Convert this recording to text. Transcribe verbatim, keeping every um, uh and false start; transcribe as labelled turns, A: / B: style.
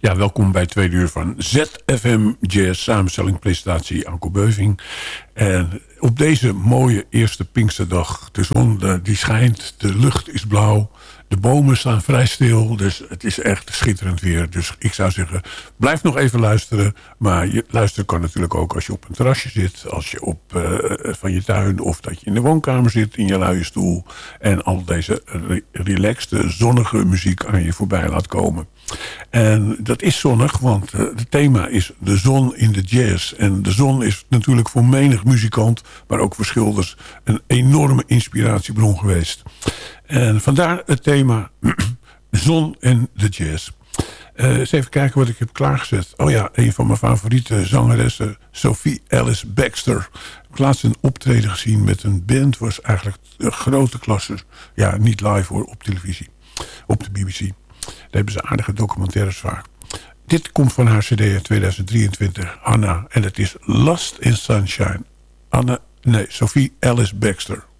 A: Ja, welkom bij tweede uur van Z F M Jazz, samenstelling, presentatie Anko Beuving. En op deze mooie eerste Pinksterdag, de zon die schijnt, de lucht is blauw, de bomen staan vrij stil, dus het is echt schitterend weer. Dus ik zou zeggen, blijf nog even luisteren. Maar je luisteren kan natuurlijk ook als je op een terrasje zit, als je op uh, van je tuin of dat je in de woonkamer zit in je luie stoel en al deze re relaxte, zonnige muziek aan je voorbij laat komen. En dat is zonnig, want uh, het thema is de zon in de jazz. En de zon is natuurlijk voor menig muzikant, maar ook voor schilders, een enorme inspiratiebron geweest. En vandaar het thema de zon en de jazz. Uh, eens even kijken wat ik heb klaargezet. Oh ja, een van mijn favoriete zangeressen, Sophie Alice Baxter. Ik heb laatst een optreden gezien met een band, was eigenlijk een grote klasse. Ja, niet live hoor, op televisie, op de B B C. Daar hebben ze aardige documentaires vaak. Dit komt van haar cd in tweeduizend drieëntwintig, Anna. En het is Lost in Sunshine. Anna, nee, Sophie Alice Baxter.